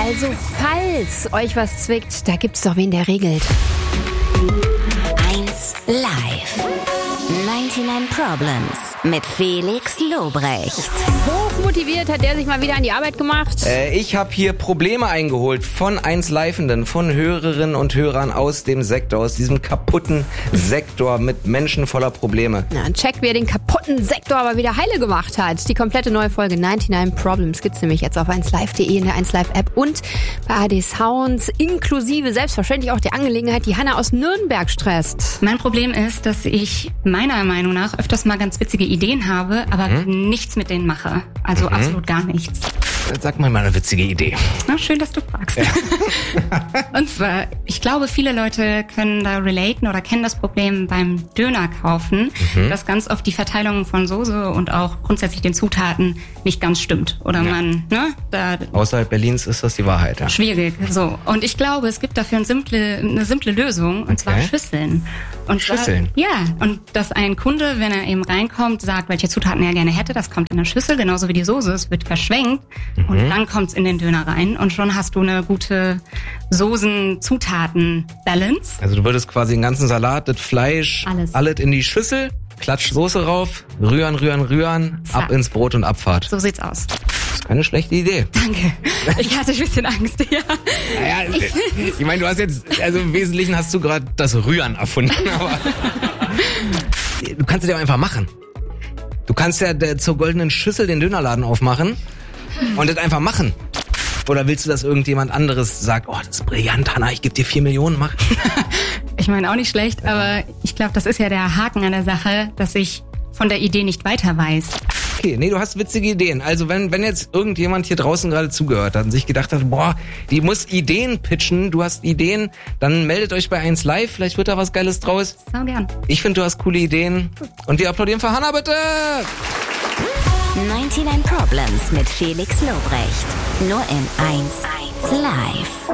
Also falls euch was zwickt, da gibt's doch wen, der regelt. 1 Live. 99 Problems mit Felix Lobrecht. Hochmotiviert hat der sich mal wieder an die Arbeit gemacht. Ich habe hier Probleme eingeholt von 1 Livenden, von Hörerinnen und Hörern aus dem Sektor, aus diesem kaputten Sektor mit Menschen voller Probleme. Na, check, wie er den kaputten Sektor aber wieder heile gemacht hat. Die komplette neue Folge 99 Problems gibt's nämlich jetzt auf 1Live.de in der 1Live-App und bei AD Sounds, inklusive selbstverständlich auch die Angelegenheit, die Hanna aus Nürnberg stresst. Mein Problem ist, dass ich meiner Meinung nach öfters mal ganz witzige Ideen habe, aber nichts mit denen mache. Also absolut gar nichts. Sag mal eine witzige Idee. Na, schön, dass du fragst. Ja. Und zwar, ich glaube, viele Leute können da relaten oder kennen das Problem beim Döner kaufen, dass ganz oft die Verteilung von Soße und auch grundsätzlich den Zutaten nicht ganz stimmt. Oder da außerhalb Berlins ist das die Wahrheit, ja. Schwierig, so. Und ich glaube, es gibt dafür eine simple Lösung, und zwar Schüsseln. Und Schüsseln? Ja, und dass ein Kunde, wenn er eben reinkommt, sagt, welche Zutaten er gerne hätte, das kommt in eine Schüssel, genauso wie die Soße, es wird verschwenkt und dann kommt's in den Döner rein und schon hast du eine gute Soßen-Zutaten-Balance. Also du würdest quasi den ganzen Salat, das Fleisch, alles in die Schüssel, klatsch Soße rauf, rühren, ab ins Brot und Abfahrt. So sieht's aus. Das ist keine schlechte Idee. Danke. Ich hatte ein bisschen Angst, ja. Naja, ich meine, du hast jetzt, also im Wesentlichen hast du gerade das Rühren erfunden, aber du kannst es ja einfach machen. Du kannst ja zur goldenen Schüssel den Dönerladen aufmachen und das einfach machen. Oder willst du, dass irgendjemand anderes sagt, oh, das ist brillant, Hanna, ich gebe dir 4 Millionen, mach. Ich meine auch nicht schlecht, aber ich glaube, das ist ja der Haken an der Sache, dass ich von der Idee nicht weiter weiß. Okay, nee, du hast witzige Ideen. Also wenn jetzt irgendjemand hier draußen gerade zugehört hat und sich gedacht hat, boah, die muss Ideen pitchen, du hast Ideen, dann meldet euch bei 1Live, vielleicht wird da was Geiles draus. So gern. Ich finde, du hast coole Ideen. Und wir applaudieren für Hanna, bitte! 99 Problems mit Felix Lobrecht. Nur in 1 Live.